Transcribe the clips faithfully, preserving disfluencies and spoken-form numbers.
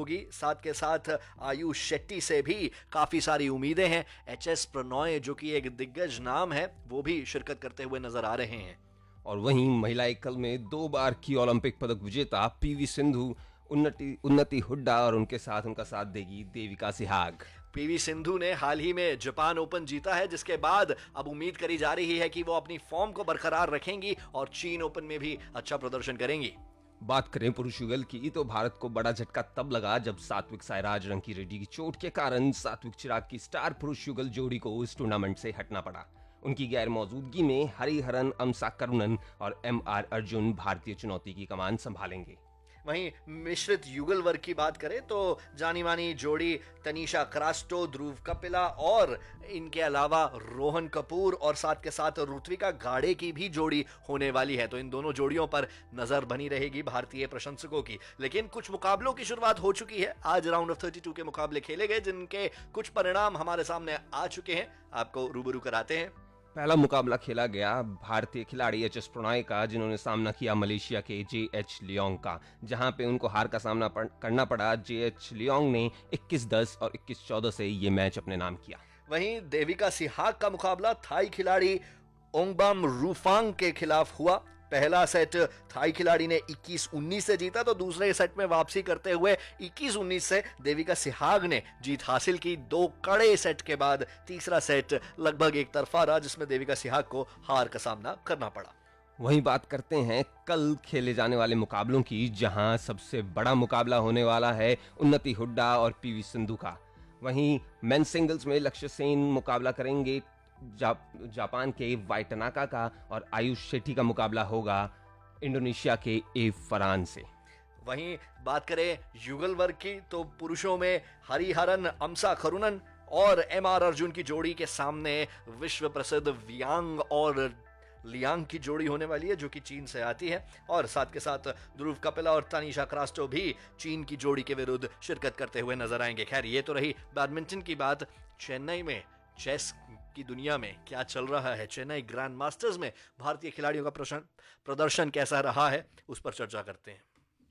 होगी। साथ के साथ आयुष शेट्टी से भी काफी सारी उम्मीदें हैं। एच एस प्रणॉय जो कि एक दिग्गज नाम है, वो भी शिरकत करते हुए नजर आ रहे हैं। और वहीं महिला एकल में दो बार की ओलंपिक पदक विजेता पीवी सिंधु, उन्नति उन्नति हुड्डा और उनके साथ उनका साथ देगी देविका सिहाग। पीवी सिंधु ने हाल ही में जापान ओपन जीता है, जिसके बाद अब उम्मीद करी जा रही है कि वो अपनी फॉर्म को बरकरार रखेंगी और चीन ओपन में भी अच्छा प्रदर्शन करेंगी। बात करें पुरुष युगल की तो भारत को बड़ा झटका तब लगा जब सात्विक साईराज रंकी रेड्डी की चोट के कारण सात्विक चिराग की स्टार पुरुष युगल जोड़ी को इस टूर्नामेंट से हटना पड़ा। उनकी गैर मौजूदगी में हरिहरन अमसा करुणन और एम आर अर्जुन भारतीय चुनौती की कमान संभालेंगे। वहीं मिश्रित युगल वर्ग की बात करें तो जानी मानी जोड़ी तनीषा क्रास्टो, ध्रुव कपिला और इनके अलावा रोहन कपूर और साथ के साथ ऋत्विका गाड़े की भी जोड़ी होने वाली है। तो इन दोनों जोड़ियों पर नजर बनी रहेगी भारतीय प्रशंसकों की। लेकिन कुछ मुकाबलों की शुरुआत हो चुकी है। आज राउंड ऑफ बत्तीस के मुकाबले खेले गए, जिनके कुछ परिणाम हमारे सामने आ चुके हैं। आपको रूबरू कराते हैं। पहला मुकाबला खेला गया भारतीय खिलाड़ी एच एस प्रणॉय का, जिन्होंने सामना किया मलेशिया के जे एच लियोंग का, जहां पे उनको हार का सामना करना पड़ा। जे एच लियोंग ने इक्कीस दस और इक्कीस चौदह से ये मैच अपने नाम किया। वहीं देविका सिहाग का मुकाबला थाई खिलाड़ी ओंगबाम रूफांग के खिलाफ हुआ। पहला सेट थाई खिलाड़ी ने इक्कीस उन्नीस से जीता, तो दूसरे सेट में वापसी करते हुए इक्कीस उन्नीस से देविका सिहाग ने जीत हासिल की। दो कड़े सेट के बाद तीसरा सेट लगभग एक तरफा रहा, जिसमें देविका सिहाग को हार का सामना करना पड़ा। वहीं बात करते हैं कल खेले जाने वाले मुकाबलों की, जहां सबसे बड़ा मुकाबला होने वाला है उन्नति हुड्डा और पीवी सिंधु का। वहीं मेंस सिंगल्स में लक्ष्य सेन मुकाबला करेंगे जा, जापान के वाइटनाका का, और आयुष शेट्टी का मुकाबला होगा इंडोनेशिया के ए फरान से। वहीं बात करें युगल वर्ग की तो पुरुषों में हरिहरन अमसा करुणन और एम आर अर्जुन की जोड़ी के सामने विश्व प्रसिद्ध वियांग और लियांग की जोड़ी होने वाली है, जो कि चीन से आती है। और साथ के साथ ध्रुव कपिला और तनीषा क्रास्टो भी चीन की जोड़ी के विरुद्ध शिरकत करते हुए नजर आएंगे। खैर, ये तो रही बैडमिंटन की बात। चेन्नई में चेस की दुनिया में क्या चल रहा है, चेन्नई ग्रैंड मास्टर्स में भारतीय खिलाड़ियों का प्रदर्शन कैसा रहा है, उस पर चर्चा करते हैं।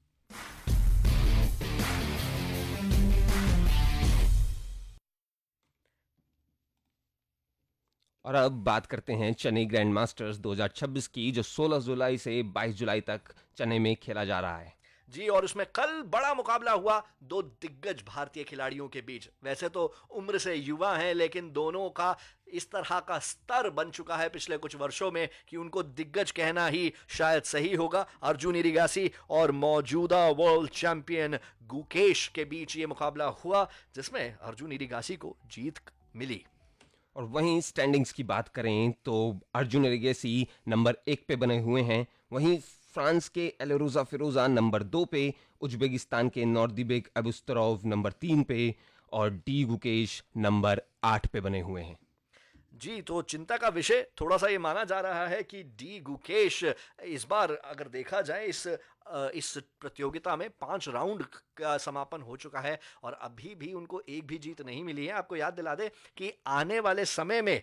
और अब बात करते हैं चेन्नई ग्रैंड मास्टर्स दो हज़ार छब्बीस की, जो सोलह जुलाई से बाईस जुलाई तक चेन्नई में खेला जा रहा है। जी, और उसमें कल बड़ा मुकाबला हुआ दो दिग्गज भारतीय खिलाड़ियों के बीच। वैसे तो उम्र से युवा हैं, लेकिन दोनों का इस तरह का स्तर बन चुका है पिछले कुछ वर्षों में कि उनको दिग्गज कहना ही शायद सही होगा। अर्जुन इरिगासी और मौजूदा वर्ल्ड चैंपियन गुकेश के बीच ये मुकाबला हुआ, जिसमें अर्जुन इरिगासी को जीत मिली। और वहीं स्टैंडिंग्स की बात करें तो अर्जुन इरिगासी नंबर एक पे बने हुए हैं। वहीं फ्रांस के एलेरोजा फिरोजा नंबर दो पे, उज्बेकिस्तान के नॉर्दिबेक अबुस्तरॉव नंबर तीन पे और डी गुकेश नंबर आठ पे बने हुए हैं। जी, तो चिंता का विषय थोड़ा सा ये माना जा रहा है कि डी गुकेश इस बार अगर देखा जाए इस इस प्रतियोगिता में पांच राउंड का समापन हो चुका है और अभी भी उनको एक भी जीत नहीं मिली है। आपको याद दिला दे कि आने वाले समय में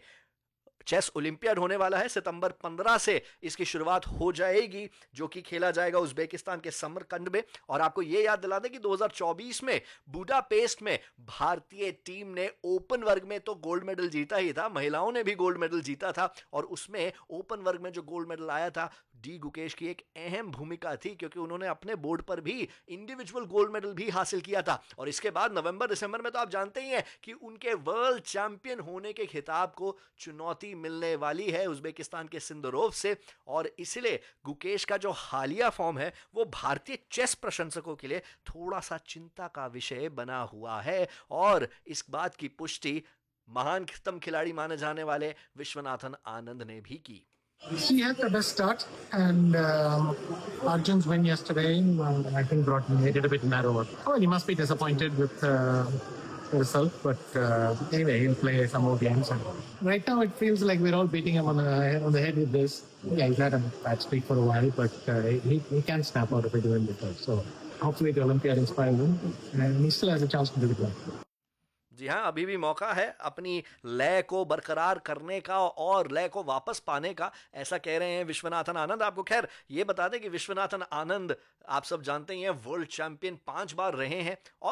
चेस ओलंपियाड होने वाला है। सितंबर पंद्रह से इसकी शुरुआत हो जाएगी, जो कि खेला जाएगा उज्बेकिस्तान के समरकंद में। और आपको यह याद दिला दें कि दो हज़ार चौबीस में बुडापेस्ट में भारतीय टीम ने ओपन वर्ग में तो गोल्ड मेडल जीता ही था, महिलाओं ने भी गोल्ड मेडल जीता था। और उसमें ओपन वर्ग में जो गोल्ड मेडल आया था, डी गुकेश की एक अहम भूमिका थी, क्योंकि उन्होंने अपने बोर्ड पर भी इंडिविजुअल गोल्ड मेडल भी हासिल किया था। और इसके बाद नवंबर दिसंबर में तो आप जानते ही हैं कि उनके वर्ल्ड चैंपियन होने के खिताब को चुनौती मिलने वाली है उज्बेकिस्तान के सिंदरोव से। और इसलिए गुकेश का जो हालिया फॉर्म है वो भारतीय चेस प्रशंसकों के लिए थोड़ा सा चिंता का विषय बना हुआ है। और इस बात की पुष्टि महान खितम खिलाड़ी माने जाने वाले विश्वनाथन आनंद ने भी की। He had the best start, and um, Arjun's win yesterday, uh, I think, brought made it a bit narrower. Oh, he must be disappointed with uh, the result, but uh, anyway, he'll play some more games. And right now, it feels like we're all beating him on the on the head with this. Yeah, he's had a bad streak for a while, but uh, he he can snap out of it even before. So hopefully, the Olympiad inspires him, and he still has a chance to do it well. जी हाँ, अभी भी मौका है अपनी लय को बरकरार करने का और लय को वापस पाने का, ऐसा कह रहे हैं विश्वनाथन आनंद। आपको खैर ये बता दें कि विश्वनाथन आनंद आप सब जानते ही हैं वर्ल्ड चैंपियन पांच बार रहे हैं और